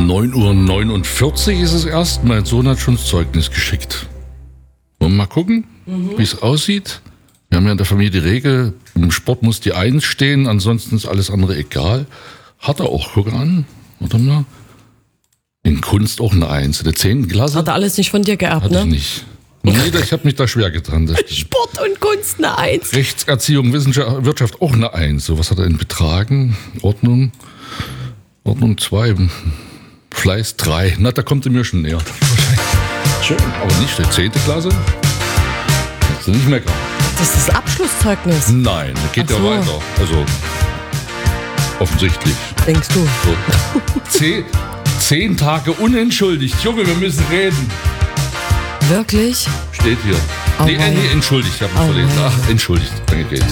9:49 Uhr ist es erst. Mein Sohn hat schon das Zeugnis geschickt. Wollen wir mal gucken, wie es aussieht? Wir haben ja in der Familie die Regel, im Sport muss die 1 stehen, ansonsten ist alles andere egal. Hat er auch, guck an. Warte mal. In Kunst auch eine 1. In der 10. Klasse. Hat er alles nicht von dir geerbt, Hatte ne? ich nicht. Nee, ich habe mich da schwer getan. Sport und Kunst eine 1. Rechtserziehung, Wissenschaft, Wirtschaft auch eine 1. So, was hat er in Betragen? Ordnung 2. Fleiß 3. Na, da kommt er mir schon näher. Schön, aber nicht der 10. Klasse. Kannst du nicht meckern. Das ist das Abschlusszeugnis. Nein, das geht Ach so. ja weiter. Also, offensichtlich. Denkst du? So. 10 Tage unentschuldigt. Junge, wir müssen reden. Wirklich? Steht hier. Oh Nee, mein. entschuldigt, ich habe mich Oh verlesen. mein. Ach, entschuldigt, danke geht's.